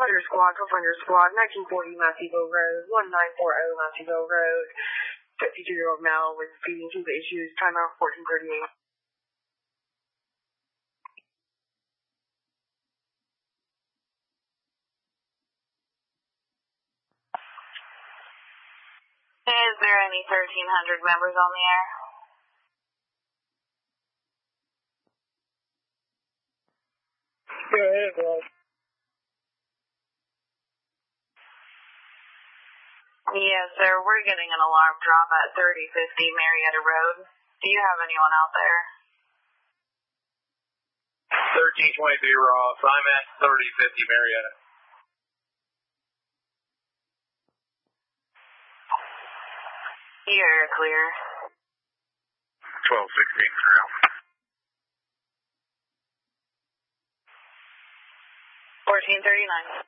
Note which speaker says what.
Speaker 1: 1200 squad, 1200 squad, 1940 Masseyville Road, 1940 Masseyville Road. 52-year-old male with feeding tube issues, timeout 1438.
Speaker 2: Is there any 1300 members on the air?
Speaker 1: Yeah, it was.
Speaker 2: Yes, sir. We're getting an alarm drop at 3050 Marietta Road. Do you have anyone out there?
Speaker 3: 1323 Ross. I'm at 3050 Marietta.
Speaker 2: You're clear.
Speaker 3: 1216
Speaker 2: 1439.